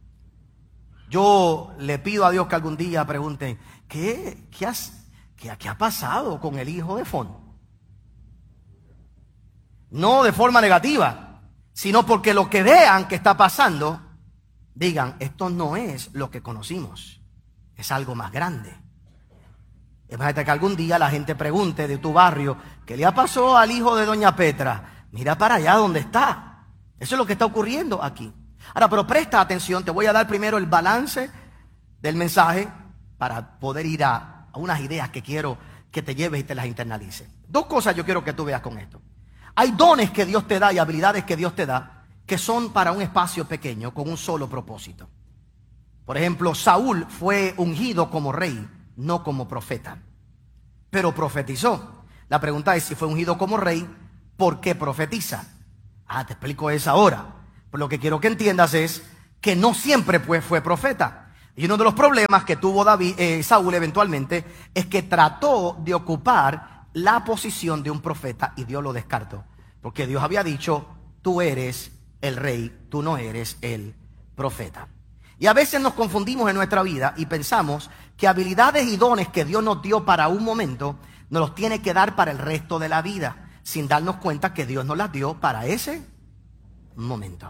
Yo le pido a Dios que algún día pregunten: ¿qué ha pasado con el hijo de Fon? No de forma negativa, sino porque lo que vean que está pasando, digan: esto no es lo que conocimos, es algo más grande. Imagínate que algún día la gente pregunte de tu barrio: ¿qué le pasó al hijo de doña Petra? Mira para allá donde está. Eso es lo que está ocurriendo aquí. Ahora, pero presta atención, te voy a dar primero el balance del mensaje para poder ir a unas ideas que quiero que te lleves y te las internalices. Dos cosas yo quiero que tú veas con esto. Hay dones que Dios te da y habilidades que Dios te da que son para un espacio pequeño con un solo propósito. Por ejemplo, Saúl fue ungido como rey, no como profeta, pero profetizó. La pregunta es, si fue ungido como rey, ¿por qué profetiza? Te explico eso ahora. Pero lo que quiero que entiendas es que no siempre fue profeta. Y uno de los problemas que tuvo Saúl eventualmente es que trató de ocupar la posición de un profeta y Dios lo descartó. Porque Dios había dicho, tú eres el rey, tú no eres el profeta. Y a veces nos confundimos en nuestra vida y pensamos que habilidades y dones que Dios nos dio para un momento, nos los tiene que dar para el resto de la vida, sin darnos cuenta que Dios nos las dio para ese momento.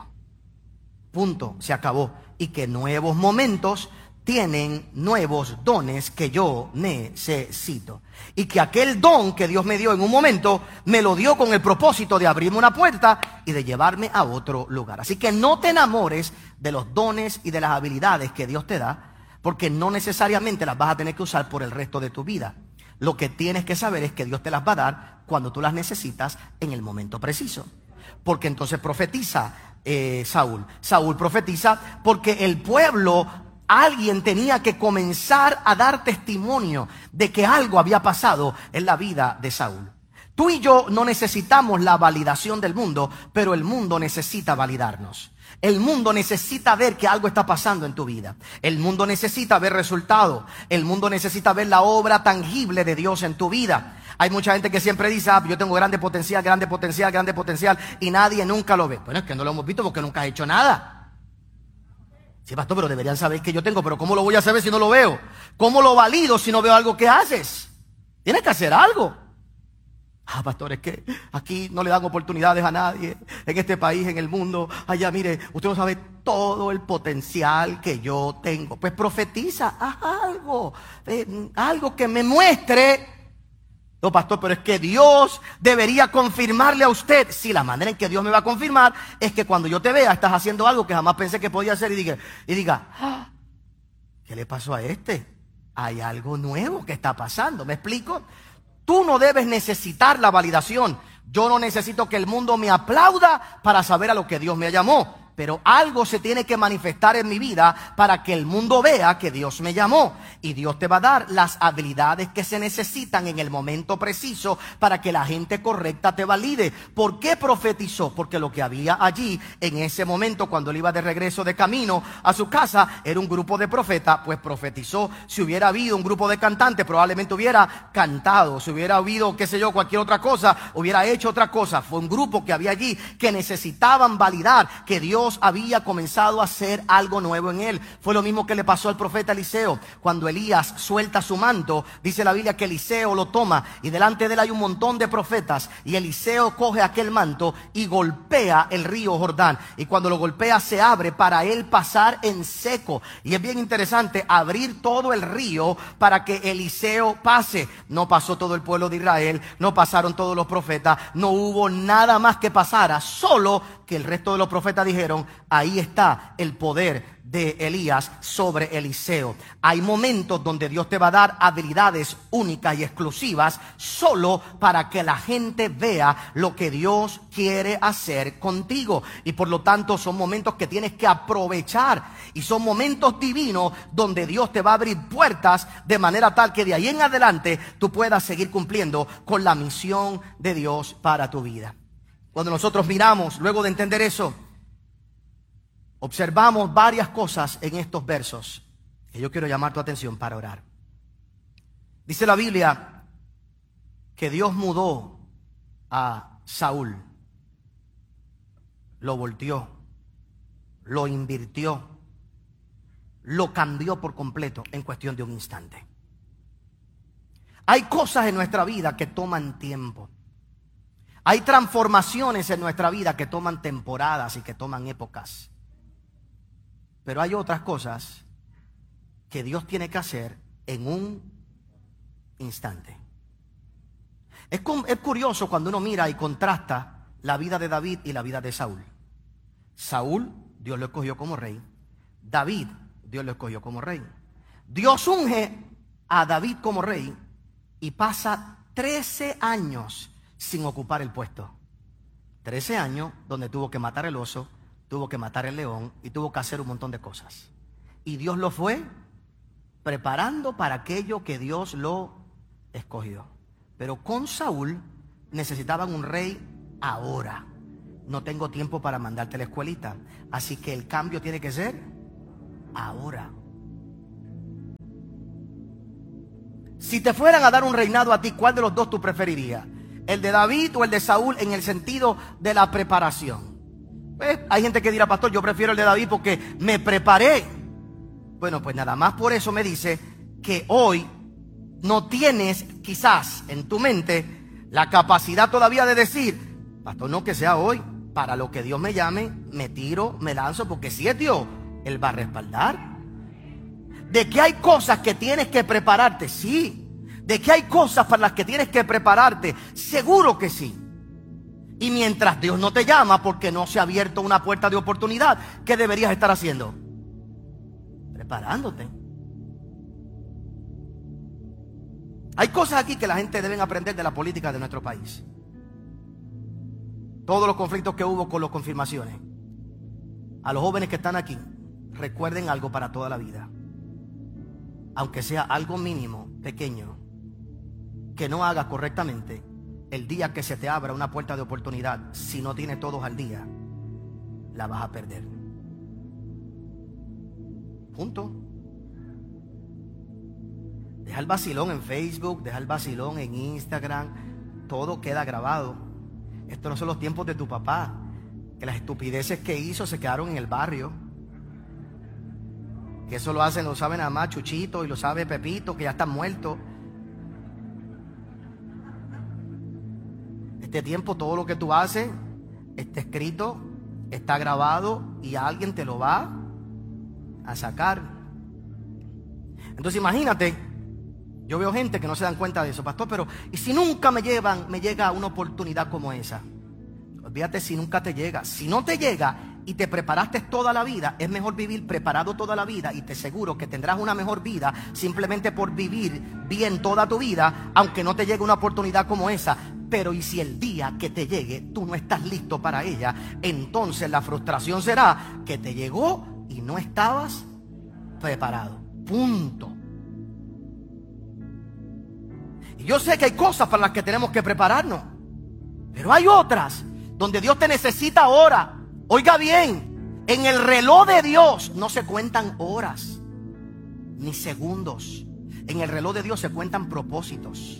Punto, se acabó. Y que nuevos momentos tienen nuevos dones que yo necesito. Y que aquel don que Dios me dio en un momento, me lo dio con el propósito de abrirme una puerta y de llevarme a otro lugar. Así que no te enamores de los dones y de las habilidades que Dios te da, porque no necesariamente las vas a tener que usar por el resto de tu vida. Lo que tienes que saber es que Dios te las va a dar cuando tú las necesitas en el momento preciso. Porque entonces profetiza Saúl. Saúl profetiza porque el pueblo, alguien tenía que comenzar a dar testimonio de que algo había pasado en la vida de Saúl. Tú y yo no necesitamos la validación del mundo, pero el mundo necesita validarnos. El mundo necesita ver que algo está pasando en tu vida. El mundo necesita ver resultados. El mundo necesita ver la obra tangible de Dios en tu vida. Hay mucha gente que siempre dice, yo tengo grande potencial, grande potencial, grande potencial, y nadie nunca lo ve. Bueno, es que no lo hemos visto porque nunca has hecho nada. Sí, pastor, pero deberían saber que yo tengo, pero ¿cómo lo voy a saber si no lo veo? ¿Cómo lo valido si no veo algo que haces? Tienes que hacer algo. Pastor, es que aquí no le dan oportunidades a nadie, en este país, en el mundo. Allá, mire, usted no sabe todo el potencial que yo tengo. Pues profetiza, haz algo, algo que me muestre. No, pastor, pero es que Dios debería confirmarle a usted. Sí, la manera en que Dios me va a confirmar es que cuando yo te vea, estás haciendo algo que jamás pensé que podía hacer y diga, ¿qué le pasó a este? Hay algo nuevo que está pasando, ¿me explico? Tú no debes necesitar la validación. Yo no necesito que el mundo me aplauda para saber a lo que Dios me llamó. Pero algo se tiene que manifestar en mi vida para que el mundo vea que Dios me llamó. Y Dios te va a dar las habilidades que se necesitan en el momento preciso para que la gente correcta te valide. ¿Por qué profetizó? Porque lo que había allí en ese momento, cuando él iba de regreso de camino a su casa, era un grupo de profetas, pues profetizó. Si hubiera habido un grupo de cantantes, probablemente hubiera cantado. Si hubiera habido, qué sé yo, cualquier otra cosa, hubiera hecho otra cosa. Fue un grupo que había allí que necesitaban validar que Dios había comenzado a hacer algo nuevo en él. Fue lo mismo que le pasó al profeta Eliseo. Cuando Elías suelta su manto, dice la Biblia que Eliseo lo toma y delante de él hay un montón de profetas y Eliseo coge aquel manto y golpea el río Jordán, y cuando lo golpea se abre para él pasar en seco. Y es bien interesante abrir todo el río para que Eliseo pase. No pasó todo el pueblo de Israel, no pasaron todos los profetas, no hubo nada más que pasara, solo que el resto de los profetas dijeron, ahí está el poder de Elías sobre Eliseo. Hay momentos donde Dios te va a dar habilidades únicas y exclusivas solo para que la gente vea lo que Dios quiere hacer contigo. Y por lo tanto son momentos que tienes que aprovechar. Y son momentos divinos donde Dios te va a abrir puertas de manera tal que de ahí en adelante tú puedas seguir cumpliendo con la misión de Dios para tu vida. Cuando nosotros miramos, luego de entender eso, observamos varias cosas en estos versos que yo quiero llamar tu atención para orar. Dice la Biblia que Dios mudó a Saúl, lo volteó, lo invirtió, lo cambió por completo en cuestión de un instante. Hay cosas en nuestra vida que toman tiempo. Hay transformaciones en nuestra vida que toman temporadas y que toman épocas. Pero hay otras cosas que Dios tiene que hacer en un instante. Es curioso cuando uno mira y contrasta la vida de David y la vida de Saúl. Saúl, Dios lo escogió como rey. David, Dios lo escogió como rey. Dios unge a David como rey y pasa 13 años sin ocupar el puesto. 13 años donde tuvo que matar el oso, tuvo que matar el león y tuvo que hacer un montón de cosas. Y Dios lo fue preparando para aquello que Dios lo escogió. Pero con Saúl necesitaban un rey ahora. No tengo tiempo para mandarte a la escuelita. Así que el cambio tiene que ser ahora. Si te fueran a dar un reinado a ti, ¿cuál de los dos tú preferirías? ¿El de David o el de Saúl en el sentido de la preparación? Pues hay gente que dirá, pastor, yo prefiero el de David porque me preparé. Bueno, pues nada más por eso me dice que hoy no tienes quizás en tu mente la capacidad todavía de decir, pastor, no que sea hoy, para lo que Dios me llame, me tiro, me lanzo, porque si es Dios, Él va a respaldar. De que hay cosas que tienes que prepararte, sí. De que hay cosas para las que tienes que prepararte, seguro que sí. Y mientras Dios no te llama porque no se ha abierto una puerta de oportunidad, ¿qué deberías estar haciendo? Preparándote. Hay cosas aquí que la gente debe aprender de la política de nuestro país. Todos los conflictos que hubo con las confirmaciones. A los jóvenes que están aquí, recuerden algo para toda la vida. Aunque sea algo mínimo, pequeño, que no hagas correctamente, el día que se te abra una puerta de oportunidad, si no tienes todos al día, la vas a perder. Punto. Deja el vacilón en Facebook, deja el vacilón en Instagram, todo queda grabado. Estos no son los tiempos de tu papá, que las estupideces que hizo se quedaron en el barrio. Que eso lo sabe nada más Chuchito y lo sabe Pepito, que ya están muertos. Este tiempo todo lo que tú haces está escrito, está grabado y alguien te lo va a sacar. Entonces imagínate, yo veo gente que no se dan cuenta de eso, pastor, pero ¿y si nunca me llega una oportunidad como esa? Olvídate si nunca te llega. Si no te llega y te preparaste toda la vida, es mejor vivir preparado toda la vida y te aseguro que tendrás una mejor vida simplemente por vivir bien toda tu vida, aunque no te llegue una oportunidad como esa. Pero y si el día que te llegue tú no estás listo para ella, entonces la frustración será que te llegó y no estabas preparado. Punto. Y yo sé que hay cosas para las que tenemos que prepararnos, pero hay otras donde Dios te necesita ahora. Oiga bien, en el reloj de Dios no se cuentan horas ni segundos. En el reloj de Dios se cuentan propósitos.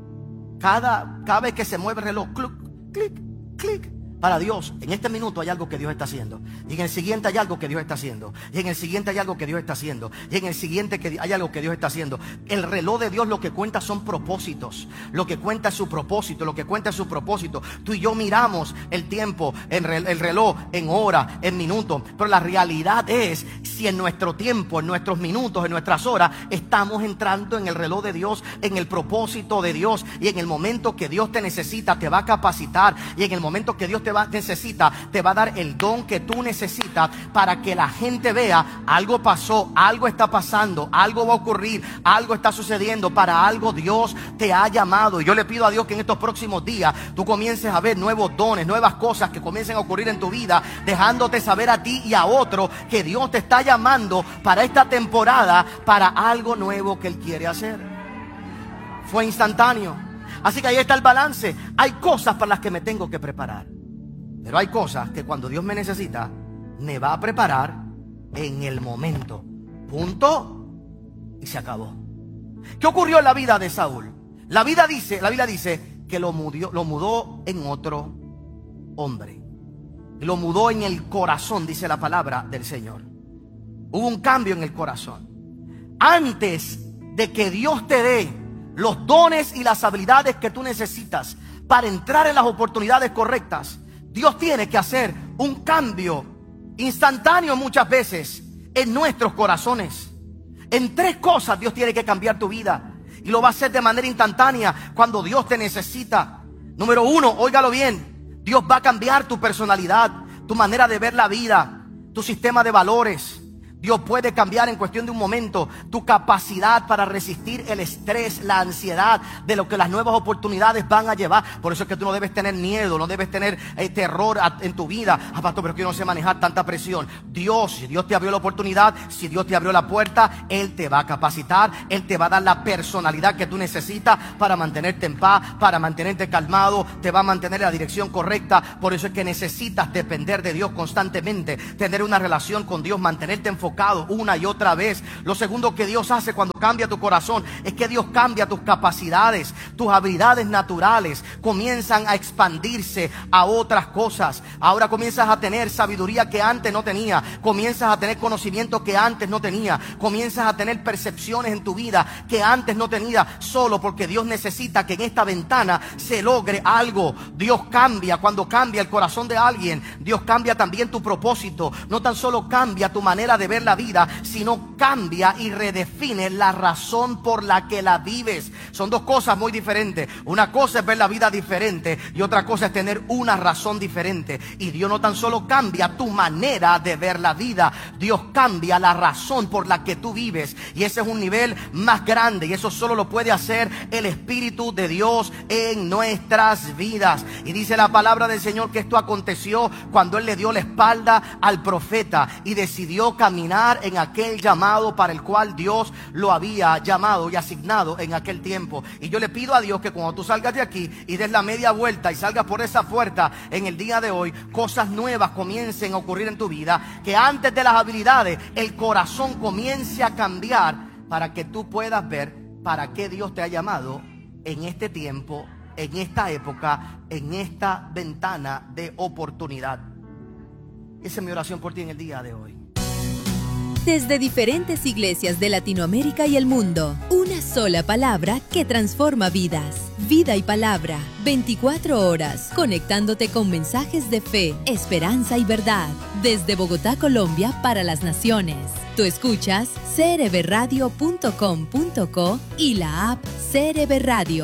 Cada vez que se mueve el reloj, clic, clic, clic. Para Dios, en este minuto hay algo que Dios está haciendo. Y en el siguiente hay algo que Dios está haciendo. Y en el siguiente hay algo que Dios está haciendo. Y en el siguiente hay algo que Dios está haciendo. El reloj de Dios lo que cuenta son propósitos. Lo que cuenta es su propósito. Lo que cuenta es su propósito. Tú y yo miramos el tiempo, el reloj en horas, en minutos. Pero la realidad es, si en nuestro tiempo, en nuestros minutos, en nuestras horas, estamos entrando en el reloj de Dios, en el propósito de Dios. Y en el momento que Dios te necesita, te va a capacitar. Y en el momento que Dios te va a dar el don que tú necesitas para que la gente vea, algo pasó, algo está pasando, algo va a ocurrir, algo está sucediendo, para algo Dios te ha llamado. Y yo le pido a Dios que en estos próximos días tú comiences a ver nuevos dones, nuevas cosas que comiencen a ocurrir en tu vida, dejándote saber a ti y a otro que Dios te está llamando para esta temporada, para algo nuevo que Él quiere hacer. Fue instantáneo. Así que ahí está el balance. Hay cosas para las que me tengo que preparar, pero hay cosas que cuando Dios me necesita, me va a preparar en el momento. Punto. Y se acabó. ¿Qué ocurrió en la vida de Saúl? La Biblia dice que lo mudó en otro hombre. Lo mudó en el corazón, dice la palabra del Señor. Hubo un cambio en el corazón. Antes de que Dios te dé los dones y las habilidades que tú necesitas para entrar en las oportunidades correctas, Dios tiene que hacer un cambio instantáneo muchas veces en nuestros corazones. En 3 cosas Dios tiene que cambiar tu vida, y lo va a hacer de manera instantánea cuando Dios te necesita. Número 1, óigalo bien, Dios va a cambiar tu personalidad, tu manera de ver la vida, tu sistema de valores. Dios puede cambiar en cuestión de un momento tu capacidad para resistir el estrés, la ansiedad de lo que las nuevas oportunidades van a llevar. Por eso es que tú no debes tener miedo, no debes tener terror en tu vida. Pastor, pero que yo no sé manejar tanta presión. Si Dios te abrió la oportunidad, si Dios te abrió la puerta, Él te va a capacitar, Él te va a dar la personalidad que tú necesitas para mantenerte en paz, para mantenerte calmado, te va a mantener en la dirección correcta. Por eso es que necesitas depender de Dios constantemente, tener una relación con Dios, mantenerte enfocado una y otra vez. Lo segundo que Dios hace cuando cambia tu corazón es que Dios cambia tus capacidades, tus habilidades naturales comienzan a expandirse a otras cosas. Ahora comienzas a tener sabiduría que antes no tenía, comienzas a tener conocimiento que antes no tenía, comienzas a tener percepciones en tu vida que antes no tenía, solo porque Dios necesita que en esta ventana se logre algo. Dios cambia. Cuando cambia el corazón de alguien, Dios cambia también tu propósito. No tan solo cambia tu manera de ver la vida, sino cambia y redefine la razón por la que la vives. Son dos cosas muy diferentes. Una cosa es ver la vida diferente y otra cosa es tener una razón diferente. Y Dios no tan solo cambia tu manera de ver la vida, Dios cambia la razón por la que tú vives. Y ese es un nivel más grande, y eso solo lo puede hacer el Espíritu de Dios en nuestras vidas. Y dice la palabra del Señor que esto aconteció cuando Él le dio la espalda al profeta y decidió caminar en aquel llamado para el cual Dios lo había llamado y asignado en aquel tiempo. Y yo le pido a Dios que cuando tú salgas de aquí y des la media vuelta y salgas por esa puerta en el día de hoy, cosas nuevas comiencen a ocurrir en tu vida, que antes de las habilidades el corazón comience a cambiar para que tú puedas ver para qué Dios te ha llamado en este tiempo, en esta época, en esta ventana de oportunidad. Esa es mi oración por ti en el día de hoy. Desde diferentes iglesias de Latinoamérica y el mundo, una sola palabra que transforma vidas. Vida y Palabra, 24 horas, conectándote con mensajes de fe, esperanza y verdad. Desde Bogotá, Colombia, para las naciones. Tú escuchas crbradio.com.co y la app CRB Radio.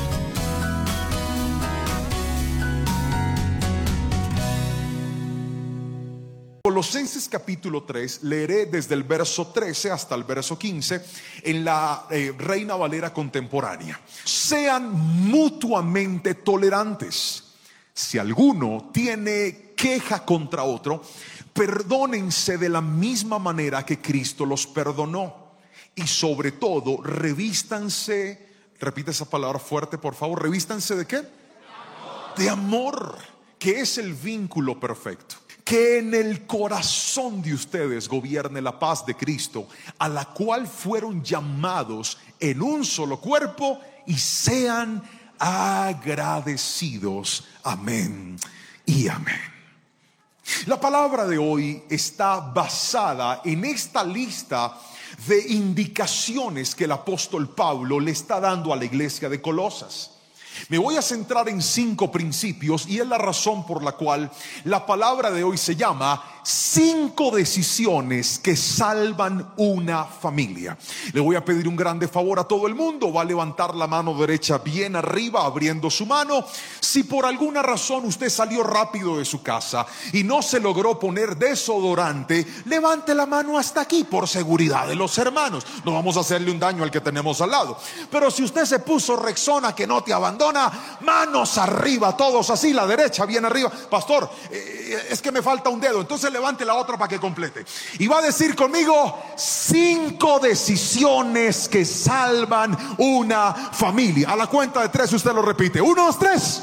Colosenses capítulo 3, leeré desde el verso 13 hasta el verso 15 en la Reina Valera contemporánea. Sean mutuamente tolerantes. Si alguno tiene queja contra otro, perdónense de la misma manera que Cristo los perdonó. Y sobre todo, revístanse, repite esa palabra fuerte por favor, revístanse ¿de qué? De amor, que es el vínculo perfecto. Que en el corazón de ustedes gobierne la paz de Cristo, a la cual fueron llamados en un solo cuerpo, y sean agradecidos. Amén y amén. La palabra de hoy está basada en esta lista de indicaciones que el apóstol Pablo le está dando a la iglesia de Colosas. Me voy a centrar en 5 principios, y es la razón por la cual la palabra de hoy se llama 5 decisiones que salvan una familia. Le voy a pedir un grande favor a todo el mundo. Va a levantar la mano derecha bien arriba, abriendo su mano. Si por alguna razón usted salió rápido de su casa y no se logró poner desodorante, levante la mano hasta aquí por seguridad de los hermanos. No vamos a hacerle un daño al que tenemos al lado. Pero si usted se puso Rexona que no te abandona, manos arriba, todos así, la derecha bien arriba. Pastor, es que me falta un dedo. Entonces levante la otra para que complete. Y va a decir conmigo: 5 decisiones que salvan una familia. A la cuenta de 3 usted lo repite. 1, 2, 3.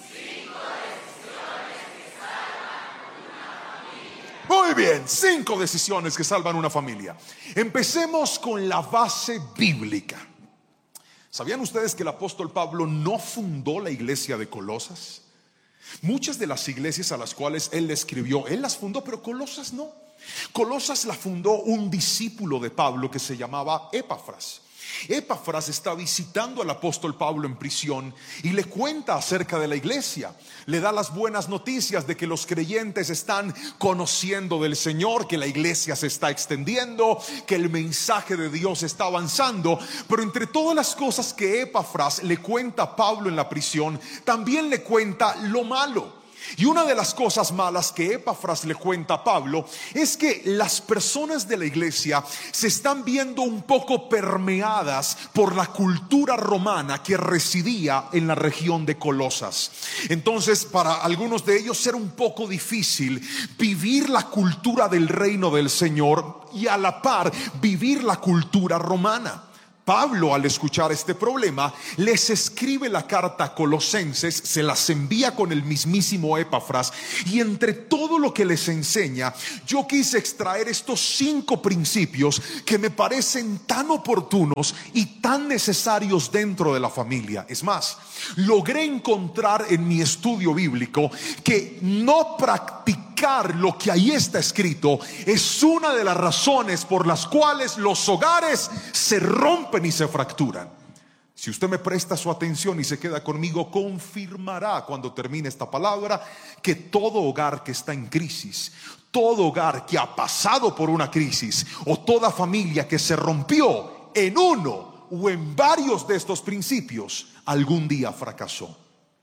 Muy bien, 5 decisiones que salvan una familia. Empecemos con la base bíblica. ¿Sabían ustedes que el apóstol Pablo no fundó la iglesia de Colosas? Muchas de las iglesias a las cuales él le escribió, él las fundó, pero Colosas no. Colosas la fundó un discípulo de Pablo que se llamaba Epafras. Epafras está visitando al apóstol Pablo en prisión y le cuenta acerca de la iglesia. Le da las buenas noticias de que los creyentes están conociendo del Señor, que la iglesia se está extendiendo, que el mensaje de Dios está avanzando. Pero entre todas las cosas que Epafras le cuenta a Pablo en la prisión, también le cuenta lo malo. Y una de las cosas malas que Epafras le cuenta a Pablo es que las personas de la iglesia se están viendo un poco permeadas por la cultura romana que residía en la región de Colosas. Entonces, para algunos de ellos era un poco difícil vivir la cultura del reino del Señor y a la par vivir la cultura romana. Pablo, al escuchar este problema, les escribe la carta a Colosenses, se las envía con el mismísimo Epafras, y entre todo lo que les enseña, yo quise extraer estos 5 principios que me parecen tan oportunos y tan necesarios dentro de la familia. Es más, logré encontrar en mi estudio bíblico que no practicar lo que ahí está escrito es una de las razones por las cuales los hogares se rompen y se fracturan. Si usted me presta su atención y se queda conmigo, confirmará cuando termine esta palabra que todo hogar que está en crisis, todo hogar que ha pasado por una crisis, o toda familia que se rompió en uno o en varios de estos principios, algún día fracasó.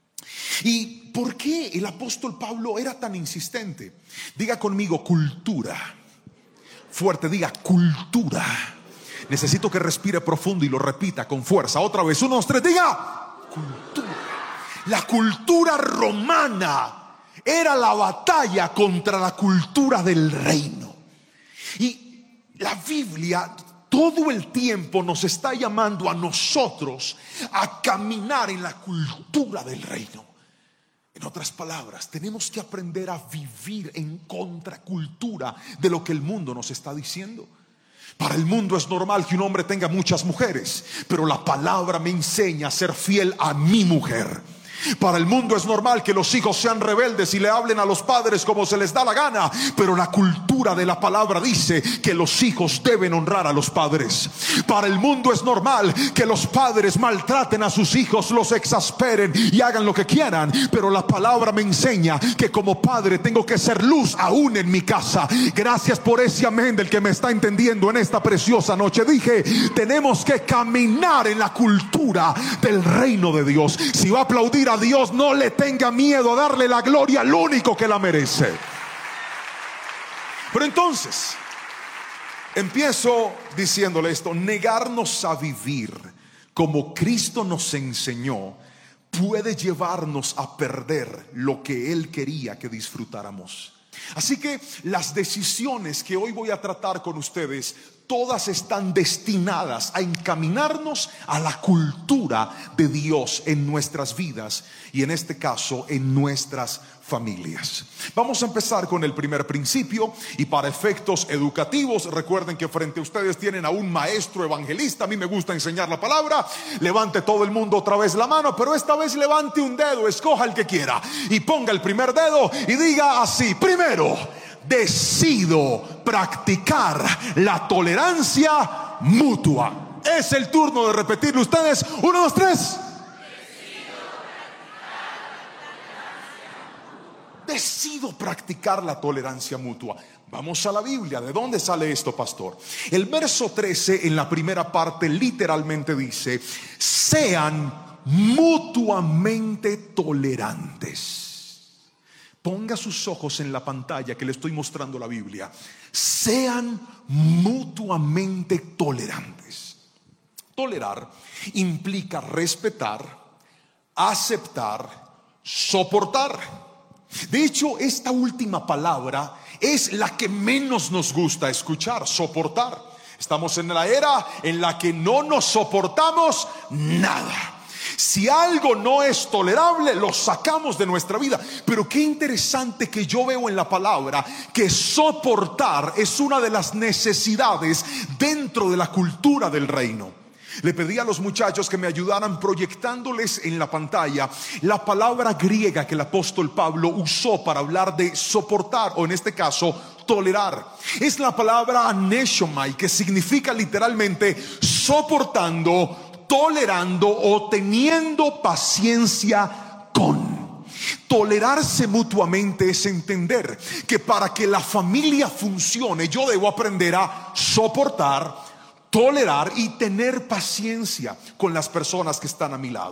¿Y por qué el apóstol Pablo era tan insistente? Diga conmigo cultura. Fuerte, diga cultura. Necesito que respire profundo y lo repita con fuerza. Otra vez, 1, 2, 3, diga cultura. La cultura romana era la batalla contra la cultura del reino. Y la Biblia todo el tiempo nos está llamando a nosotros a caminar en la cultura del reino. En otras palabras, tenemos que aprender a vivir en contracultura de lo que el mundo nos está diciendo. Para el mundo es normal que un hombre tenga muchas mujeres, pero la palabra me enseña a ser fiel a mi mujer. Para el mundo es normal que los hijos sean rebeldes y le hablen a los padres como se les da la gana, pero la cultura de la palabra dice que los hijos deben honrar a los padres. Para el mundo es normal que los padres maltraten a sus hijos, los exasperen y hagan lo que quieran, pero la palabra me enseña que como padre tengo que ser luz aún en mi casa. Gracias por ese amén del que me está entendiendo en esta preciosa noche. Dije, tenemos que caminar en la cultura del reino de Dios. Si va a aplaudir a Dios, no le tenga miedo a darle la gloria al único que la merece. Pero entonces empiezo diciéndole esto: negarnos a vivir como Cristo nos enseñó puede llevarnos a perder lo que Él quería que disfrutáramos. Así que las decisiones que hoy voy a tratar con ustedes, todas están destinadas a encaminarnos a la cultura de Dios en nuestras vidas y en este caso en nuestras familias. Vamos a empezar con el primer principio y para efectos educativos, recuerden que frente a ustedes tienen a un maestro evangelista. A mí me gusta enseñar la palabra. Levante todo el mundo otra vez la mano, pero esta vez levante un dedo, escoja el que quiera y ponga el primer dedo y diga así: primero, decido practicar la tolerancia mutua. Es el turno de repetirlo ustedes. 1, 2, 3. Decido practicar la tolerancia mutua. Vamos a la Biblia. ¿De dónde sale esto, pastor? El verso 13 en la primera parte literalmente dice: sean mutuamente tolerantes. Ponga sus ojos en la pantalla que le estoy mostrando la Biblia. Sean mutuamente tolerantes. Tolerar implica respetar, aceptar, soportar. De hecho, esta última palabra es la que menos nos gusta escuchar: soportar. Estamos en la era en la que no nos soportamos nada. Si algo no es tolerable, lo sacamos de nuestra vida. Pero qué interesante que yo veo en la palabra que soportar es una de las necesidades dentro de la cultura del reino. Le pedí a los muchachos que me ayudaran proyectándoles en la pantalla la palabra griega que el apóstol Pablo usó para hablar de soportar, o en este caso tolerar. Es la palabra aneshomai, que significa literalmente soportando, tolerando o teniendo paciencia con. Tolerarse mutuamente es entender que para que la familia funcione yo debo aprender a soportar, tolerar y tener paciencia con las personas que están a mi lado.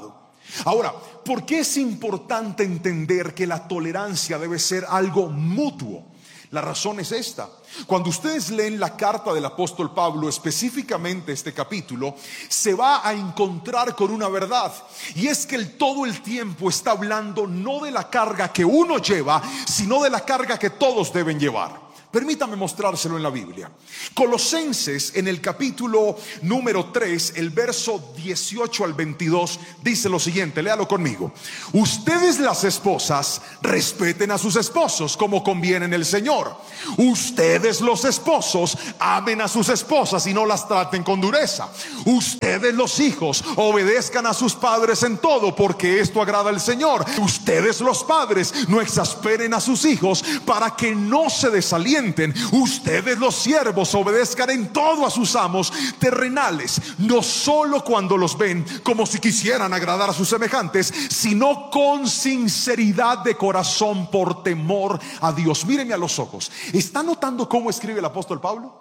Ahora, ¿por qué es importante entender que la tolerancia debe ser algo mutuo? La razón es esta. Cuando ustedes leen la carta del apóstol Pablo, específicamente este capítulo, se va a encontrar con una verdad. Y es que él todo el tiempo está hablando no de la carga que uno lleva, sino de la carga que todos deben llevar. Permítame mostrárselo en la Biblia. Colosenses, en el capítulo número 3, el verso 18 al 22, dice lo siguiente, léalo conmigo. Ustedes, las esposas, respeten a sus esposos como conviene en el Señor. Ustedes, los esposos, amen a sus esposas y no las traten con dureza. Ustedes, los hijos, obedezcan a sus padres en todo, porque esto agrada al Señor. Ustedes, los padres, no exasperen a sus hijos para que no se desalienten. Ustedes, los siervos, obedezcan en todo a sus amos terrenales, no solo cuando los ven como si quisieran agradar a sus semejantes, sino con sinceridad de corazón, por temor a Dios. Mírenme a los ojos. ¿Está notando cómo escribe el apóstol Pablo?